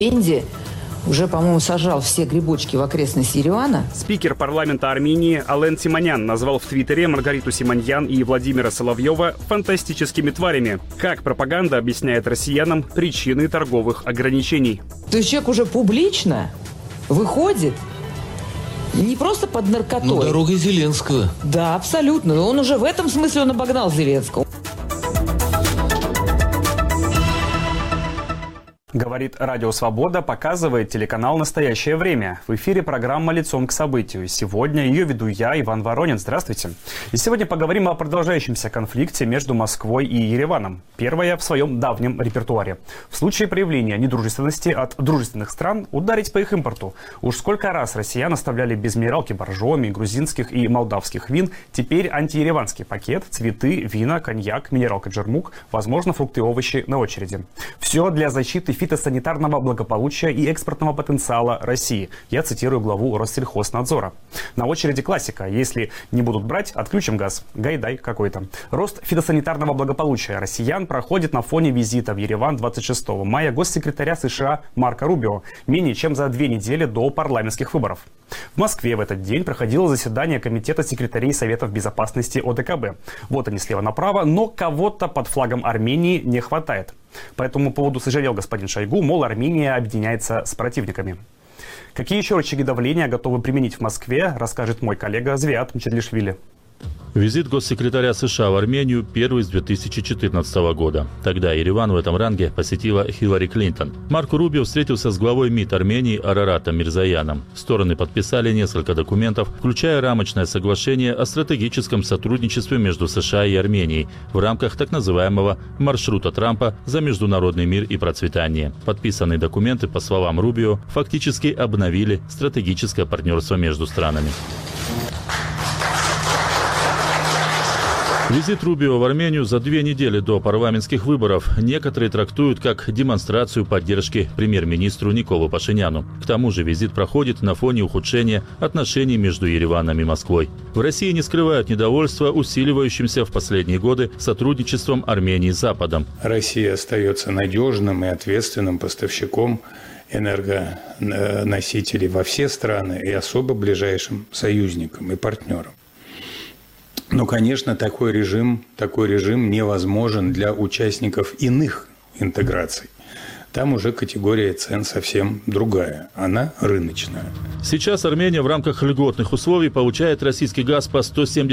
Энди уже, по-моему, сажал все грибочки в окрестности Еревана. Спикер парламента Армении Ален Симонян назвал в Твиттере Маргариту Симоньян и Владимира Соловьева фантастическими тварями. Как пропаганда объясняет россиянам причины торговых ограничений? То есть человек уже публично выходит не просто под наркотой. Ну, дорогой Зеленского. Да, абсолютно. Он уже в этом смысле он обогнал Зеленского. Говорит Радио Свобода, показывает телеканал «Настоящее время». В эфире программа «Лицом к событию». Сегодня ее веду я, Иван Воронин. Здравствуйте. И сегодня поговорим о продолжающемся конфликте между Москвой и Ереваном. Первое в своем давнем репертуаре. В случае проявления недружественности от дружественных стран ударить по их импорту. Уж сколько раз россиян оставляли без минералки боржоми, грузинских и молдавских вин. Теперь антиереванский пакет, цветы, вина, коньяк, минералка Джермук, возможно, фрукты и овощи на очереди. Все для защиты фитосанитарного благополучия и экспортного потенциала России. Я цитирую главу Россельхознадзора. На очереди классика. Если не будут брать, отключим газ. Гайдай какой-то. Рост фитосанитарного благополучия россиян проходит на фоне визита в Ереван 26 мая госсекретаря США Марко Рубио, менее чем за 2 недели до парламентских выборов. В Москве в этот день проходило заседание Комитета секретарей Советов Безопасности ОДКБ. Вот они слева направо, но кого-то под флагом Армении не хватает. По этому поводу сожалел господин Шойгу, мол, Армения объединяется с противниками. Какие еще рычаги давления готовы применить в Москве, расскажет мой коллега Звиат Мчедлишвили. Визит госсекретаря США в Армению первый с 2014 года. Тогда Ереван в этом ранге посетила Хиллари Клинтон. Марко Рубио встретился с главой МИД Армении Араратом Мирзояном. Стороны подписали несколько документов, включая рамочное соглашение о стратегическом сотрудничестве между США и Арменией в рамках так называемого маршрута Трампа за международный мир и процветание. Подписанные документы, по словам Рубио, фактически обновили стратегическое партнерство между странами. Визит Рубио в Армению за 2 недели до парламентских выборов некоторые трактуют как демонстрацию поддержки премьер-министру Николу Пашиняну. К тому же визит проходит на фоне ухудшения отношений между Ереваном и Москвой. В России не скрывают недовольства усиливающимся в последние годы сотрудничеством Армении с Западом. Россия остается надежным и ответственным поставщиком энергоносителей во все страны и особо ближайшим союзникам и партнерам. Но, конечно, такой режим невозможен для участников иных интеграций. Там уже категория цен совсем другая. Она рыночная. Сейчас Армения в рамках льготных условий получает российский газ по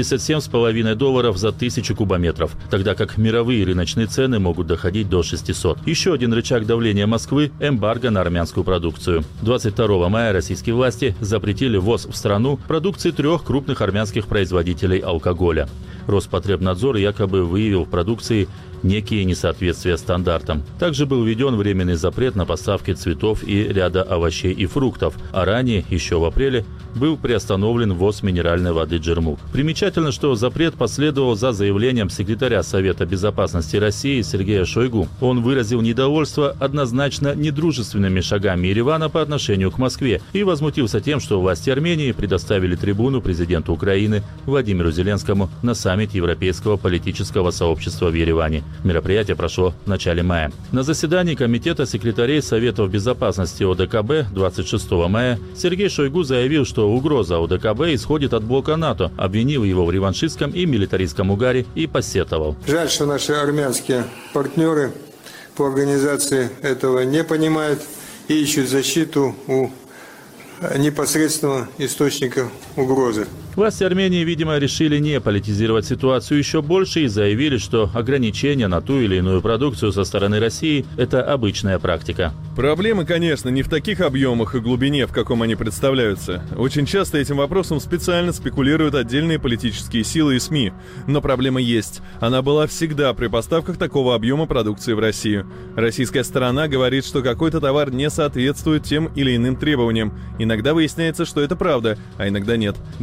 $177,5 за 1000 кубометров, тогда как мировые рыночные цены могут доходить до 600. Еще один рычаг давления Москвы – эмбарго на армянскую продукцию. 22 мая российские власти запретили ввоз в страну продукции 3 крупных армянских производителей алкоголя. Роспотребнадзор якобы выявил в продукции некие несоответствия стандартам. Также был введен временный запрет на поставки цветов и ряда овощей и фруктов, а ранее, еще в апреле, был приостановлен ввоз минеральной воды Джермук. Примечательно, что запрет последовал за заявлением секретаря Совета Безопасности России Сергея Шойгу. Он выразил недовольство однозначно недружественными шагами Еревана по отношению к Москве и возмутился тем, что власти Армении предоставили трибуну президенту Украины Владимиру Зеленскому на саммите Европейского политического сообщества в Ереване. Мероприятие прошло в начале мая. На заседании Комитета секретарей Советов Безопасности ОДКБ 26 мая Сергей Шойгу заявил, что угроза ОДКБ исходит от блока НАТО, обвинил его в реваншистском и милитаристском угаре и посетовал. Жаль, что наши армянские партнеры по организации этого не понимают и ищут защиту у непосредственного источника угрозы. Власти Армении, видимо, решили не политизировать ситуацию еще больше и заявили, что ограничения на ту или иную продукцию со стороны России – это обычная практика. Проблемы, конечно, не в таких объемах и глубине, в каком они представляются. Очень часто этим вопросом специально спекулируют отдельные политические силы и СМИ. Но проблема есть. Она была всегда при поставках такого объема продукции в Россию. Российская сторона говорит, что какой-то товар не соответствует тем или иным требованиям. Иногда выясняется, что это правда, а иногда нет. Для вас секрет,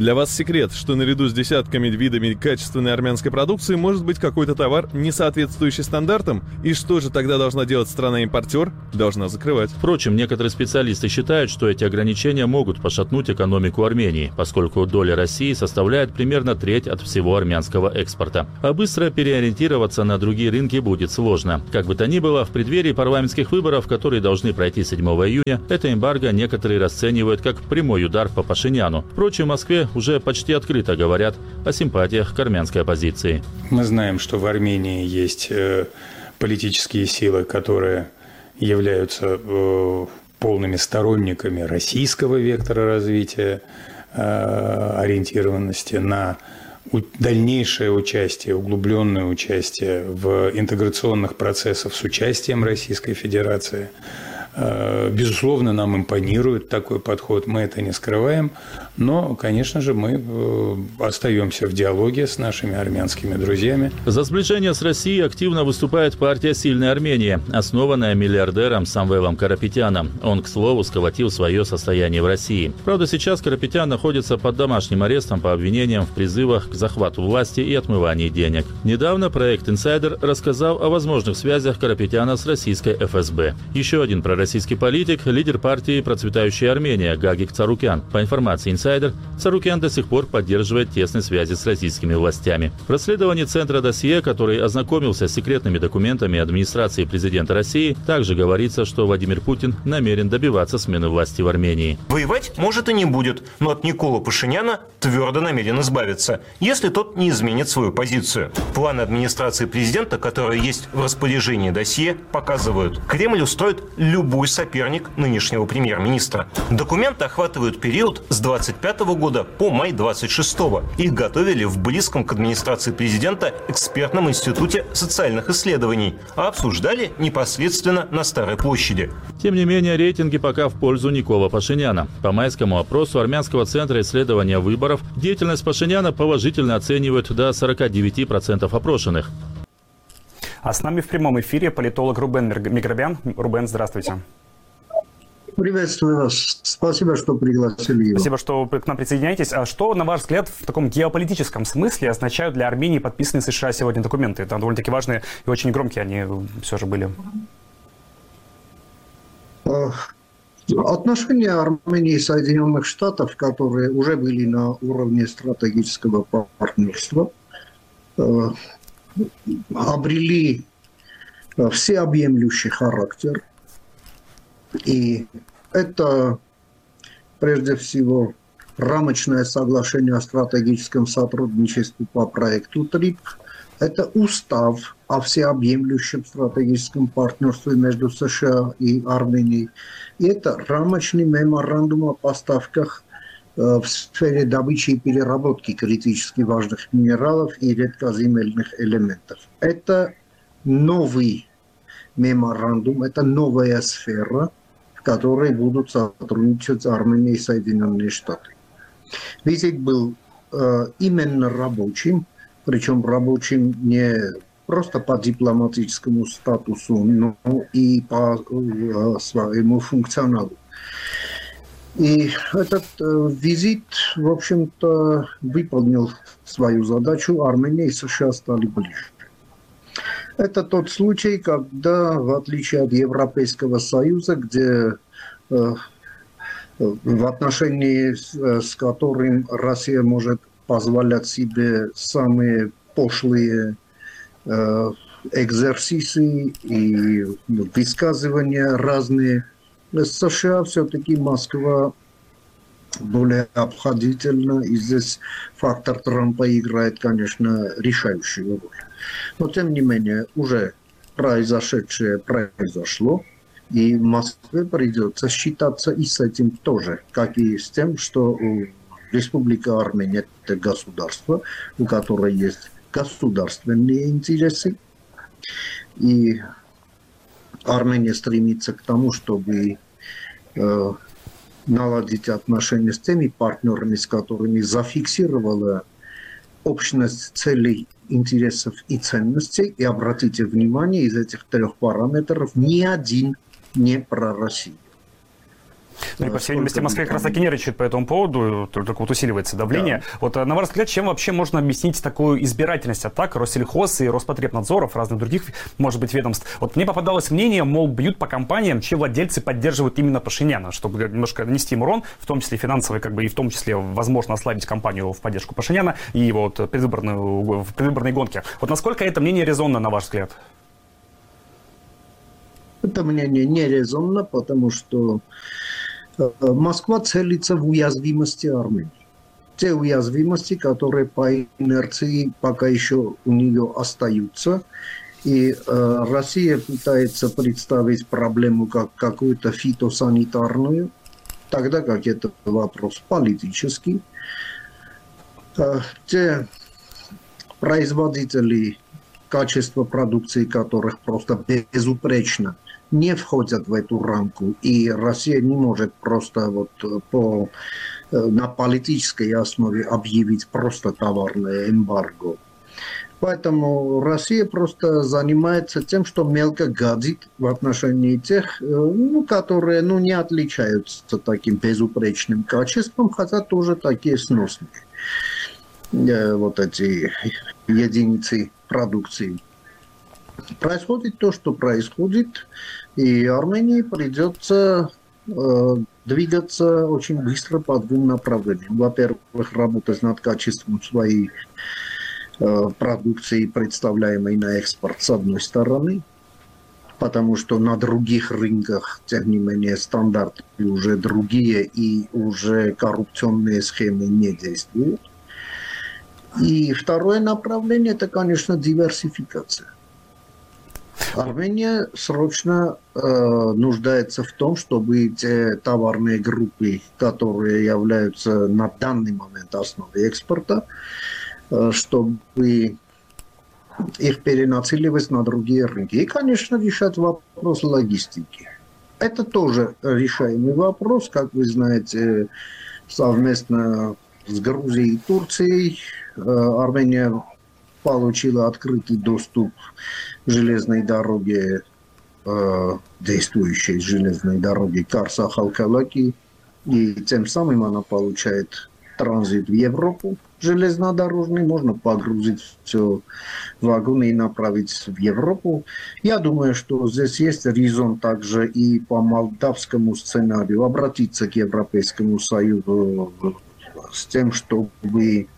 секрет, что наряду с десятками видами качественной армянской продукции может быть какой-то товар, не соответствующий стандартам? И что же тогда должна делать страна-импортер? Должна закрывать. Впрочем, некоторые специалисты считают, что эти ограничения могут пошатнуть экономику Армении, поскольку доля России составляет примерно треть от всего армянского экспорта. А быстро переориентироваться на другие рынки будет сложно. Как бы то ни было, в преддверии парламентских выборов, которые должны пройти 7 июня, это эмбарго некоторые расценивают как прямой удар по Пашиняну. Впрочем, в Москве уже почти открыто говорят о симпатиях к армянской оппозиции. Мы знаем, что в Армении есть политические силы, которые являются полными сторонниками российского вектора развития, ориентированности на дальнейшее участие, углубленное участие в интеграционных процессах с участием Российской Федерации. Безусловно, нам импонирует такой подход, мы это не скрываем, но, конечно же, мы остаемся в диалоге с нашими армянскими друзьями. За сближение с Россией активно выступает партия «Сильная Армения», основанная миллиардером Самвелом Карапетяном. Он, к слову, сколотил свое состояние в России. Правда, сейчас Карапетян находится под домашним арестом по обвинениям в призывах к захвату власти и отмывании денег. Недавно проект «Инсайдер» рассказал о возможных связях Карапетяна с российской ФСБ. Еще один пророссийский политик – лидер партии «Процветающая Армения» Гагик Царукян. По информации «Инсайдер», Царукян до сих пор поддерживает тесные связи с российскими властями. В расследовании Центра досье, который ознакомился с секретными документами администрации президента России, также говорится, что Владимир Путин намерен добиваться смены власти в Армении. Воевать, может, и не будет, но от Николы Пашиняна твердо намерен избавиться, если тот не изменит свою позицию. Планы администрации президента, которые есть в распоряжении досье, показывают, Кремль устроит любой соперник нынешнего премьер-министра. Документы охватывают период с 25 года по май 26-го. Их готовили в близком к администрации президента экспертном институте социальных исследований, а обсуждали непосредственно на Старой площади. Тем не менее, рейтинги пока в пользу Никола Пашиняна. По майскому опросу Армянского центра исследования выборов деятельность Пашиняна положительно оценивают до 49% опрошенных. А с нами в прямом эфире политолог Рубен Миграбян. Рубен, здравствуйте. Приветствую вас. Спасибо, что пригласили его. Спасибо, что к нам присоединяетесь. А что, на ваш взгляд, в таком геополитическом смысле означают для Армении подписанные США сегодня документы? Там довольно-таки важные и очень громкие они все же были. Отношения Армении и Соединенных Штатов, которые уже были на уровне стратегического партнерства, обрели всеобъемлющий характер. И это, прежде всего, рамочное соглашение о стратегическом сотрудничестве по проекту ТРИП. Это устав о всеобъемлющем стратегическом партнерстве между США и Арменией. И это рамочный меморандум о поставках в сфере добычи и переработки критически важных минералов и редкоземельных элементов. Это новый меморандум, это новая сфера, в которой будут сотрудничать Армения и Соединенные Штаты. Визит был именно рабочим, причем рабочим не просто по дипломатическому статусу, но и по своему функционалу. И этот визит, в общем-то, выполнил свою задачу. Армения и США стали ближе. Это тот случай, когда, в отличие от Европейского Союза, где в отношении с которым Россия может позволять себе самые пошлые экзерсисы и высказывания разные, с США все-таки Москва более обходительна, и здесь фактор Трампа играет, конечно, решающую роль. Но, тем не менее, уже произошедшее произошло, и Москве придется считаться и с этим тоже, как и с тем, что Республика Армения – это государство, у которого есть государственные интересы, и Армения стремится к тому, чтобы наладить отношения с теми партнерами, с которыми зафиксировала общность целей, интересов и ценностей. И обратите внимание, из этих трех параметров ни один не про Россию. Ну и, по всей видимости, в Москве как раз таки нервничает по этому поводу, только вот усиливается давление. Да. Вот, на ваш взгляд, чем вообще можно объяснить такую избирательность атак Россельхоз и Роспотребнадзоров, разных других, может быть, ведомств? Вот мне попадалось мнение, мол, бьют по компаниям, чьи владельцы поддерживают именно Пашиняна, чтобы немножко нанести им урон, в том числе финансовый, как бы, и в том числе, возможно, ослабить компанию в поддержку Пашиняна и его вот в предвыборной гонке. Вот насколько это мнение резонно, на ваш взгляд? Это мнение не резонно, потому что Москва целится в уязвимости Армении. Те уязвимости, которые по инерции пока еще у нее остаются. И Россия пытается представить проблему как какую-то фитосанитарную, тогда как это вопрос политический. Те производители, качество продукции которых просто безупречно, не входят в эту рамку, и Россия не может просто вот на политической основе объявить просто товарное эмбарго. Поэтому Россия просто занимается тем, что мелко гадит в отношении тех, которые не отличаются таким безупречным качеством, хотя тоже такие сносные вот эти единицы продукции. Происходит то, что происходит, и Армении придется двигаться очень быстро по двум направлениям. Во-первых, работать над качеством своей продукции, представляемой на экспорт, с одной стороны, потому что на других рынках, тем не менее, стандарты уже другие, и уже коррупционные схемы не действуют. И второе направление – это, конечно, диверсификация. Армения срочно нуждается в том, чтобы те товарные группы, которые являются на данный момент основой экспорта, чтобы их перенацеливать на другие рынки. И, конечно, решать вопрос логистики. Это тоже решаемый вопрос. Как вы знаете, совместно с Грузией и Турцией Армения получила открытый доступ к железной дороге, действующей железной дороге Карс-Ахалкалаки, и тем самым она получает транзит в Европу железнодорожный, можно погрузить все в вагоны и направить в Европу. Я думаю, что здесь есть резон также и по молдавскому сценарию обратиться к Европейскому Союзу с тем, чтобы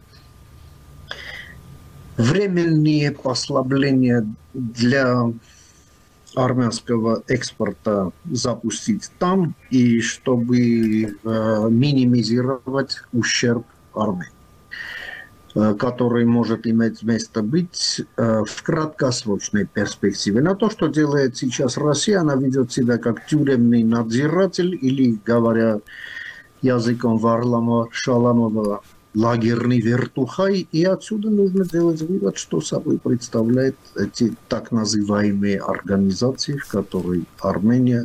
временные послабления для армянского экспорта запустить там, и чтобы минимизировать ущерб Армении, который может иметь место быть в краткосрочной перспективе. На то, что делает сейчас Россия, она ведет себя как тюремный надзиратель, или, говоря языком Варлама Шаламова, лагерный вертухай, и отсюда нужно делать вывод, что собой представляют эти так называемые организации, в которой Армения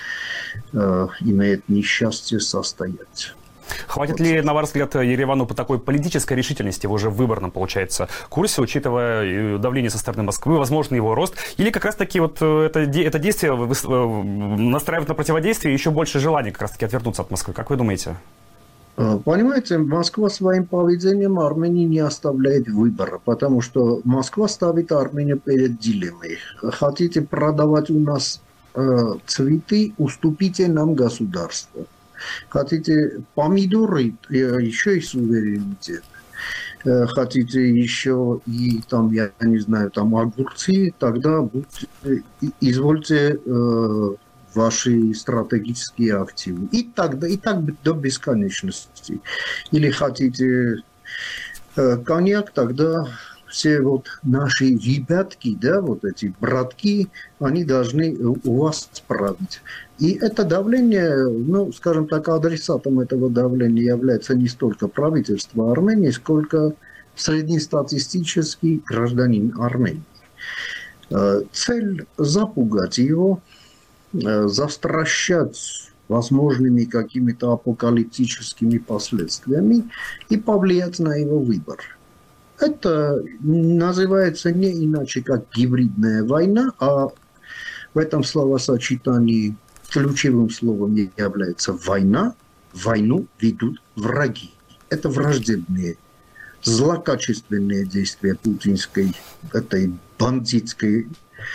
имеет несчастье состоять. Хватит ли, на ваш взгляд, Еревану по такой политической решительности, уже в выборном, получается, курсе, учитывая давление со стороны Москвы, возможно, его рост, или как раз-таки вот это действие настраивает на противодействие и еще больше желания как раз-таки отвернуться от Москвы? Как вы думаете? Понимаете, Москва своим поведением Армении не оставляет выбора, потому что Москва ставит Армению перед дилеммой. Хотите продавать у нас цветы, уступите нам государство. Хотите помидоры, еще и суверенитет. Хотите еще и там, я не знаю, там огурцы, тогда извольте ваши стратегические активы. И так до бесконечности. Или хотите коньяк, тогда все вот наши ребятки, да, вот эти братки, они должны у вас справить. И это давление, скажем так, адресатом этого давления является не столько правительство Армении, сколько среднестатистический гражданин Армении. Цель запугать его, застращать возможными какими-то апокалиптическими последствиями и повлиять на его выбор. Это называется не иначе, как гибридная война, а в этом словосочетании ключевым словом является война. Войну ведут враги. Это враждебные, злокачественные действия путинской, этой бандитской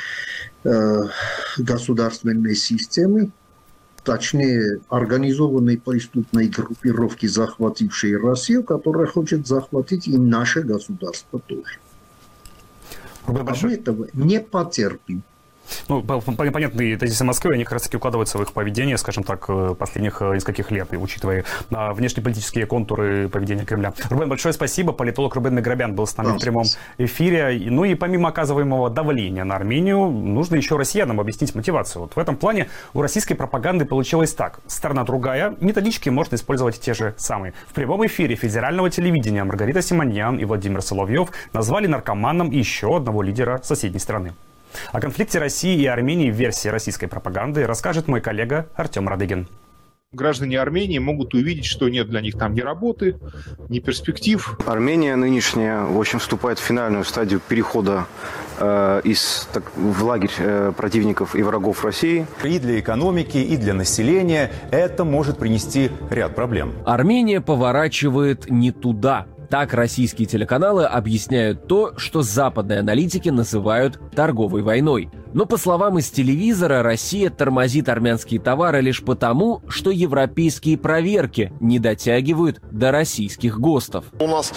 государственной системы, точнее, организованной преступной группировки, захватившей Россию, которая хочет захватить и наше государство тоже. А мы этого не потерпим. Ну, понятные тезисы Москвы, они как раз таки укладываются в их поведение, скажем так, последних нескольких лет, и учитывая внешнеполитические контуры поведения Кремля. Рубен, большое спасибо. Политолог Рубен Миграбян был с нами в прямом эфире. Ну и помимо оказываемого давления на Армению, нужно еще россиянам объяснить мотивацию. Вот в этом плане у российской пропаганды получилось так. Страна другая, методички можно использовать те же самые. В прямом эфире федерального телевидения Маргарита Симоньян и Владимир Соловьев назвали наркоманом еще одного лидера соседней страны. О конфликте России и Армении в версии российской пропаганды расскажет мой коллега Артем Радыгин. Граждане Армении могут увидеть, что нет для них там ни работы, ни перспектив. Армения нынешняя, в общем, вступает в финальную стадию перехода в лагерь противников и врагов России. И для экономики, и для населения это может принести ряд проблем. Армения поворачивает не туда. Так российские телеканалы объясняют то, что западные аналитики называют торговой войной. Но по словам из телевизора, Россия тормозит армянские товары лишь потому, что европейские проверки не дотягивают до российских ГОСТов. У нас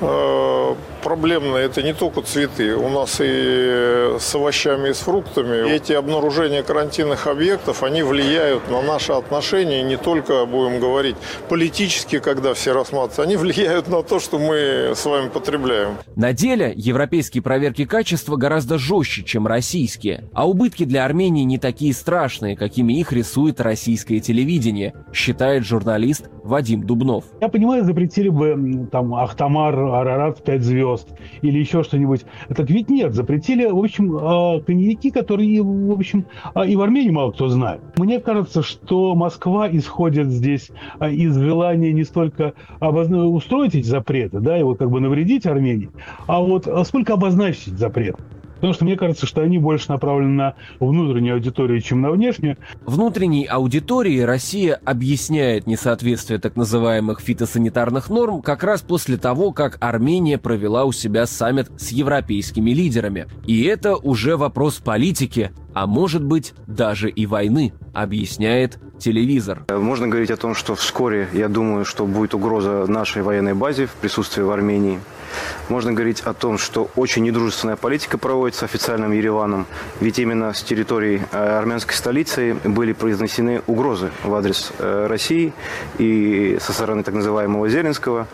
проблемно это не только цветы, у нас и с овощами, и с фруктами. Эти обнаружения карантинных объектов, они влияют на наши отношения, не только, будем говорить, политически, когда все рассматриваются, они влияют на то, что мы с вами потребляем. На деле европейские проверки качества гораздо жестче, чем российские. А убытки для Армении не такие страшные, какими их рисует российское телевидение, считает журналист Вадим Дубнов. Я понимаю, запретили бы там Ахтамар, Арарат 5 звезд или еще что-нибудь. Так ведь нет, запретили, в общем, коньяки, которые, в общем, и в Армении мало кто знает. Мне кажется, что Москва исходит здесь из желания не столько устроить эти запреты, да, и вот как бы навредить Армении, а вот сколько обозначить запрет. Потому что мне кажется, что они больше направлены на внутреннюю аудиторию, чем на внешнюю. Внутренней аудитории Россия объясняет несоответствие так называемых фитосанитарных норм как раз после того, как Армения провела у себя саммит с европейскими лидерами. И это уже вопрос политики, а может быть даже и войны, объясняет телевизор. Можно говорить о том, что вскоре, я думаю, что будет угроза нашей военной базе в присутствии в Армении. Можно говорить о том, что очень недружественная политика проводится официальным Ереваном, ведь именно с территории армянской столицы были произнесены угрозы в адрес России и со стороны так называемого Зеленского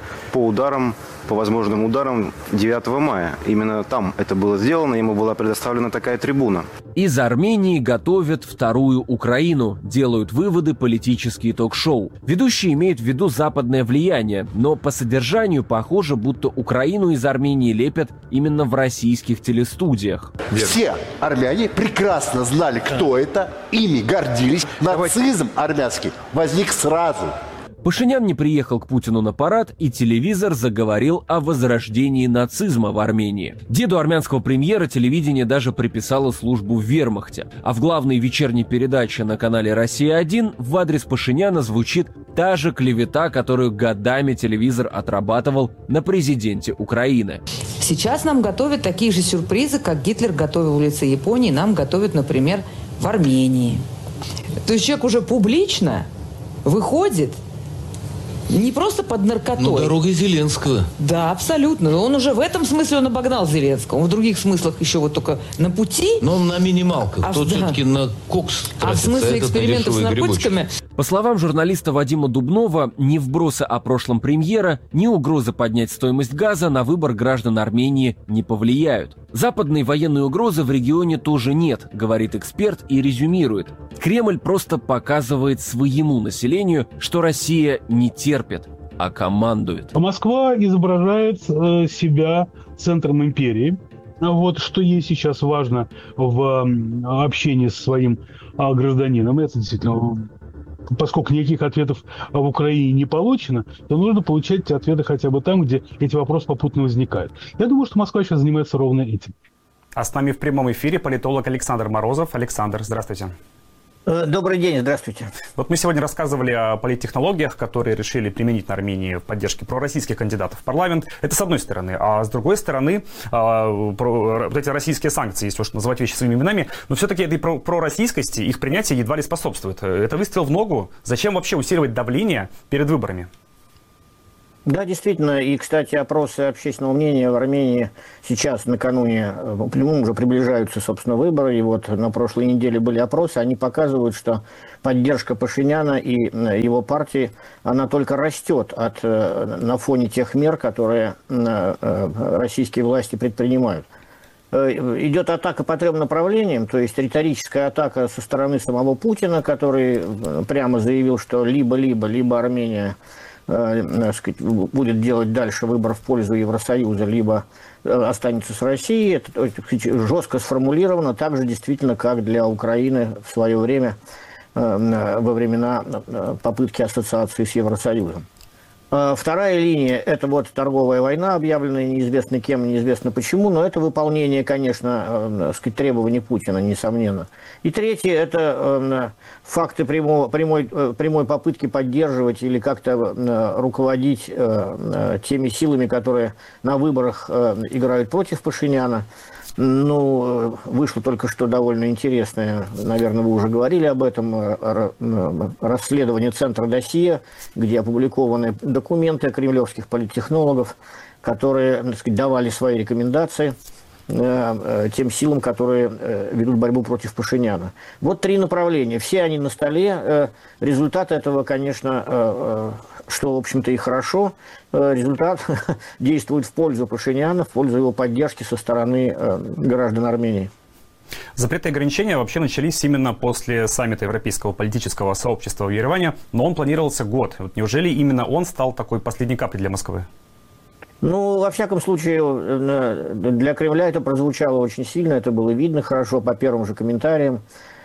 по возможным ударам 9 мая. Именно там это было сделано, ему была предоставлена такая трибуна. Из Армении готовят вторую Украину, делают выводы политические ток-шоу. Ведущие имеют в виду западное влияние, но по содержанию похоже, будто Украину из Армении лепят именно в российских телестудиях. Все армяне прекрасно знали, кто это, ими гордились. Нацизм армянский возник сразу. Пашинян не приехал к Путину на парад, и телевизор заговорил о возрождении нацизма в Армении. Деду армянского премьера телевидение даже приписало службу в вермахте. А в главной вечерней передаче на канале «Россия-1» в адрес Пашиняна звучит та же клевета, которую годами телевизор отрабатывал на президенте Украины. Сейчас нам готовят такие же сюрпризы, как Гитлер готовил в лице Японии, нам готовят, например, в Армении. То есть человек уже публично выходит не просто под наркотой. Ну, дорога Зеленского. Да, абсолютно. Но он уже в этом смысле он обогнал Зеленского. Он в других смыслах еще вот только на пути. Но он на минималках. Тот все-таки на кокс тратится. А в смысле экспериментов с наркотиками? По словам журналиста Вадима Дубнова, ни вбросы о прошлом премьера, ни угрозы поднять стоимость газа на выбор граждан Армении не повлияют. Западной военной угрозы в регионе тоже нет, говорит эксперт и резюмирует. Кремль просто показывает своему населению, что Россия не терпит, а командует. Москва изображает себя центром империи. Вот что ей сейчас важно в общении со своим гражданином. Это действительно, поскольку никаких ответов в Украине не получено, то нужно получать эти ответы хотя бы там, где эти вопросы попутно возникают. Я думаю, что Москва сейчас занимается ровно этим. А с нами в прямом эфире политолог Александр Морозов. Александр, здравствуйте. Добрый день, здравствуйте. Вот мы сегодня рассказывали о политтехнологиях, которые решили применить на Армении в поддержке пророссийских кандидатов в парламент. Это с одной стороны. А с другой стороны, вот эти российские санкции, если уж называть вещи своими именами, но все-таки этой пророссийскости их принятие едва ли способствует. Это выстрел в ногу. Зачем вообще усиливать давление перед выборами? Да, действительно. И, кстати, опросы общественного мнения в Армении сейчас, накануне, уже приближаются, собственно, выборы. И вот на прошлой неделе были опросы. Они показывают, что поддержка Пашиняна и его партии, она только растет на фоне тех мер, которые российские власти предпринимают. Идет атака по трем направлениям, то есть риторическая атака со стороны самого Путина, который прямо заявил, что либо Армения будет делать дальше выбор в пользу Евросоюза, либо останется с Россией. Это жестко сформулировано, так же действительно, как для Украины в свое время, во времена попытки ассоциации с Евросоюзом. Вторая линия – это вот торговая война, объявленная неизвестно кем, неизвестно почему, но это выполнение, конечно, требований Путина, несомненно. И третье – это факты прямой попытки поддерживать или как-то руководить теми силами, которые на выборах играют против Пашиняна. Ну, вышло только что довольно интересное, наверное, вы уже говорили об этом, расследование Центра Досье, где опубликованы документы кремлевских политтехнологов, которые, так сказать, давали свои рекомендации тем силам, которые ведут борьбу против Пашиняна. Вот три направления. Все они на столе. Результат этого, конечно, что, в общем-то, и хорошо. Результат действует в пользу Пашиняна, в пользу его поддержки со стороны граждан Армении. Запреты и ограничения вообще начались именно после саммита Европейского политического сообщества в Ереване, но он планировался год. Вот неужели именно он стал такой последней каплей для Москвы? Ну, во всяком случае, для Кремля это прозвучало очень сильно, это было видно хорошо по первым же комментариям,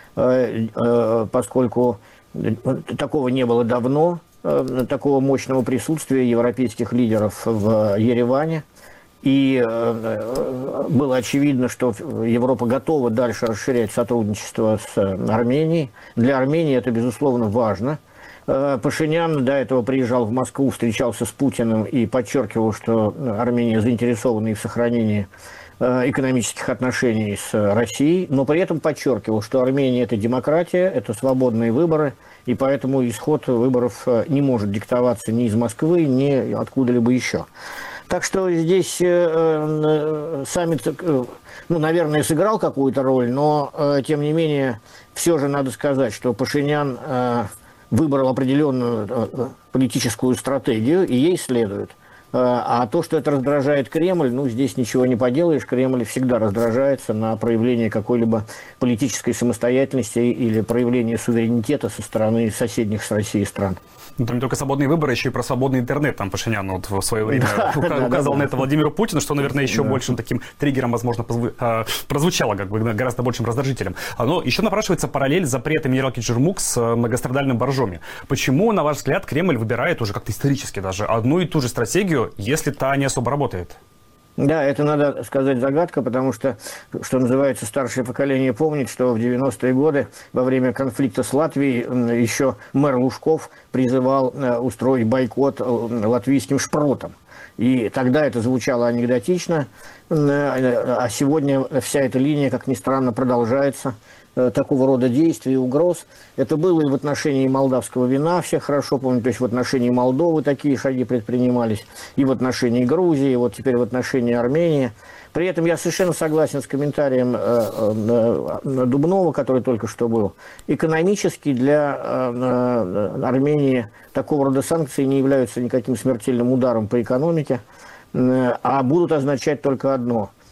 поскольку такого не было давно, такого мощного присутствия европейских лидеров в Ереване. И было очевидно, что Европа готова дальше расширять сотрудничество с Арменией. Для Армении это, безусловно, важно. Пашинян до этого приезжал в Москву, встречался с Путиным и подчеркивал, что Армения заинтересована и в сохранении экономических отношений с Россией, но при этом подчеркивал, что Армения – это демократия, это свободные выборы, и поэтому исход выборов не может диктоваться ни из Москвы, ни откуда-либо еще. Так что здесь саммит, ну, наверное, сыграл какую-то роль, но, тем не менее, все же надо сказать, что Пашинян выбрал определенную политическую стратегию, и ей следует. А то, что это раздражает Кремль, ну, здесь ничего не поделаешь. Кремль всегда раздражается на проявление какой-либо политической самостоятельности или проявление суверенитета со стороны соседних с Россией стран. Ну, там не только свободные выборы, еще и про свободный интернет. Там Пашинян вот в свое время указал на это Владимиру Путину, что, наверное, еще большим таким триггером, возможно, прозвучало, как бы гораздо большим раздражителем. Но еще напрашивается параллель с запретом Ералки Джермук с многострадальным Боржоми. Почему, на ваш взгляд, Кремль выбирает уже как-то исторически даже одну и ту же стратегию, если та не особо работает? Да, это, надо сказать, загадка, потому что называется, старшее поколение помнит, что в 90-е годы во время конфликта с Латвией еще мэр Лужков призывал устроить бойкот латвийским шпротам. И тогда это звучало анекдотично, а сегодня вся эта линия, как ни странно, продолжается. Такого рода действий и угроз. Это было и в отношении молдавского вина, все хорошо помнят, то есть в отношении Молдовы такие шаги предпринимались, и в отношении Грузии, и вот теперь в отношении Армении. При этом я совершенно согласен с комментарием Дубнова, который только что был. Экономически для Армении такого рода санкции не являются никаким смертельным ударом по экономике, а будут означать только одно –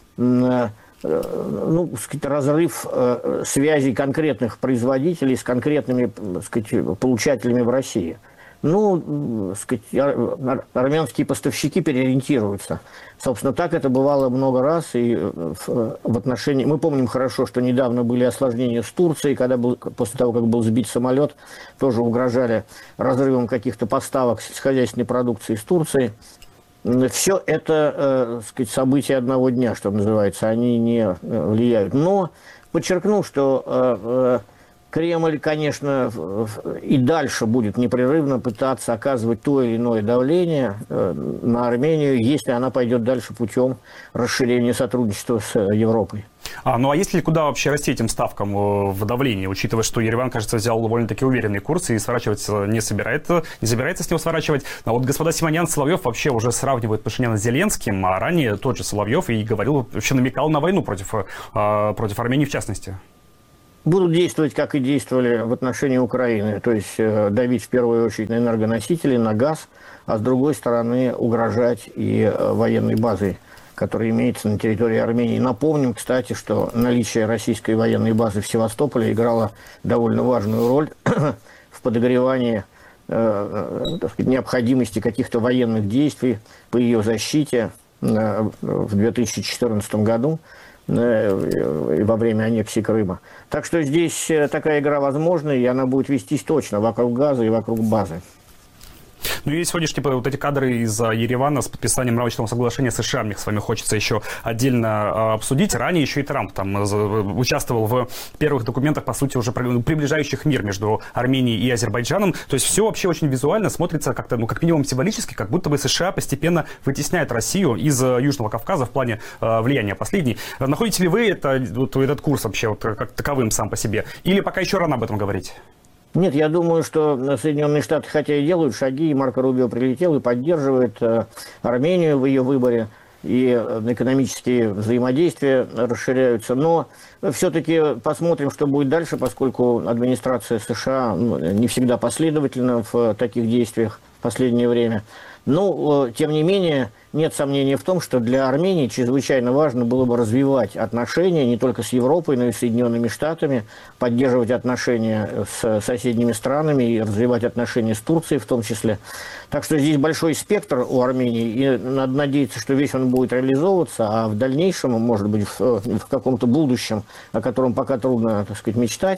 ну, сказать, разрыв связей конкретных производителей с конкретными, сказать, получателями в России. Ну, сказать, армянские поставщики переориентируются. Собственно, так это бывало много раз. И в отношении... Мы помним хорошо, что недавно были осложнения с Турцией, когда после того, как был сбит самолет, тоже угрожали разрывом каких-то поставок сельскохозяйственной продукции из Турции. Все это, сказать, события одного дня, что называется, они не влияют. Но подчеркну, что Кремль, конечно, и дальше будет непрерывно пытаться оказывать то или иное давление на Армению, если она пойдет дальше путем расширения сотрудничества с Европой. Ну а есть ли куда вообще расти этим ставкам в давлении, учитывая, что Ереван, кажется, взял довольно-таки уверенный курс и сворачивать не собирается с него сворачивать. А вот господа Симонян, Соловьев вообще уже сравнивают Пашиняна с Зеленским, а ранее тот же Соловьев и говорил, вообще намекал на войну против Армении в частности. Будут действовать, как и действовали в отношении Украины, то есть давить в первую очередь на энергоносители, на газ, а с другой стороны угрожать и военной базой, которая имеется на территории Армении. Напомним, кстати, что наличие российской военной базы в Севастополе играло довольно важную роль в подогревании так сказать, необходимости каких-то военных действий по ее защите в 2014 году. Во время аннексии Крыма. Так что здесь такая игра возможна, и она будет вестись точно вокруг газа и вокруг базы. Ну и сегодняшние вот эти кадры из Еревана с подписанием рамочного соглашения с США, мне с вами хочется еще отдельно обсудить. Ранее еще и Трамп там участвовал в первых документах, по сути, уже приближающих мир между Арменией и Азербайджаном. То есть все вообще очень визуально смотрится как-то, как минимум символически, как будто бы США постепенно вытесняют Россию из Южного Кавказа в плане влияния последней. Находите ли вы этот курс вообще как таковым сам по себе? Или пока еще рано об этом говорить? Нет, я думаю, что Соединенные Штаты, хотя и делают шаги, и Марко Рубио прилетел и поддерживает Армению в ее выборе, и экономические взаимодействия расширяются, но все-таки посмотрим, что будет дальше, поскольку администрация США не всегда последовательна в таких действиях в последнее время. Но, тем не менее, нет сомнений в том, что для Армении чрезвычайно важно было бы развивать отношения не только с Европой, но и с Соединенными Штатами, поддерживать отношения с соседними странами и развивать отношения с Турцией в том числе. Так что здесь большой спектр у Армении, и надо надеяться, что весь он будет реализовываться, а в дальнейшем, может быть, в каком-то будущем, о котором пока трудно, так сказать, мечтать,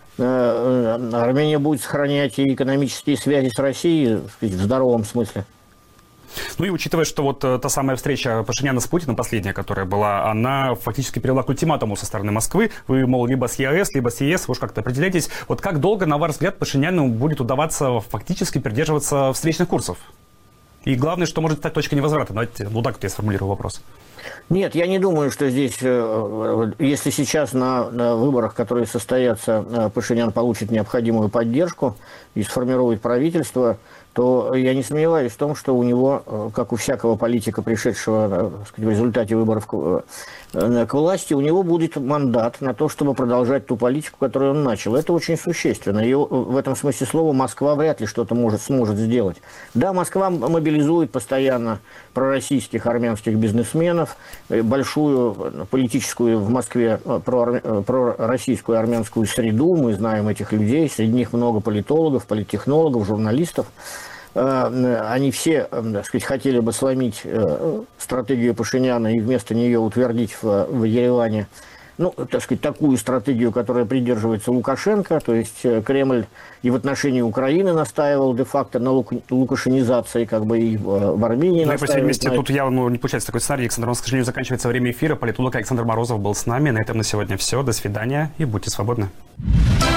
Армения будет сохранять и экономические связи с Россией, так сказать, в здоровом смысле. Ну и учитывая, что вот та самая встреча Пашиняна с Путиным, последняя, которая была, она фактически привела к ультиматуму со стороны Москвы. Вы, мол, либо с ЕАЭС, либо с ЕС, вы уж как-то определяйтесь. Вот как долго, на ваш взгляд, Пашиняну будет удаваться фактически придерживаться встречных курсов? И главное, что может стать точкой невозврата. Давайте, вот так вот я сформулирую вопрос. Нет, я не думаю, что здесь, если сейчас на выборах, которые состоятся, Пашинян получит необходимую поддержку и сформирует правительство, то я не сомневаюсь в том, что у него, как у всякого политика, пришедшего, так сказать, в результате выборов к власти, у него будет мандат на то, чтобы продолжать ту политику, которую он начал. Это очень существенно. И в этом смысле слова Москва вряд ли что-то сможет сделать. Да, Москва мобилизует постоянно пророссийских армянских бизнесменов, большую политическую в Москве пророссийскую армянскую среду. Мы знаем этих людей. Среди них много политологов, политтехнологов, журналистов. Они все, так сказать, хотели бы сломить стратегию Пашиняна и вместо нее утвердить в Ереване, ну, так сказать, такую стратегию, которая придерживается Лукашенко, то есть Кремль и в отношении Украины настаивал де-факто на лукашенизации, как бы и в Армении настаивал. По всей вместе, тут явно не получается такой сценарий. Александр, у нас, к сожалению, заканчивается время эфира. Политолог Александр Морозов был с нами. На этом на сегодня все. До свидания и будьте свободны.